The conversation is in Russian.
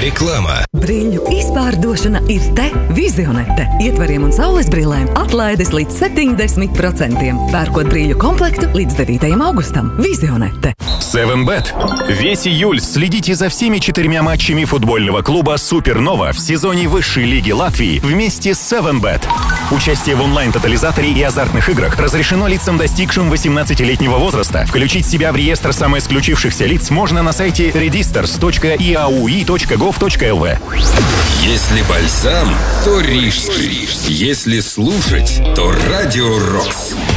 Reklāmā. Brīļu izpārdošana ir te Vizionete. Ietvariem un saules brillēm atlaides līdz 70%. Pērkot brīļu komplektu līdz 9 augustam. Vizionete. 7bet. Весь июль следите за всеми 4 матчами футбольного клуба «Супернова» в сезоне высшей лиги Латвии вместе с 7bet. Участие в онлайн-тотализаторе и азартных играх разрешено лицам, достигшим 18-летнего возраста. Включить себя в реестр самоисключившихся лиц можно на сайте registers.iaui.gov.lv. Если бальзам, то рижский. Если слушать, то Радио Рокс.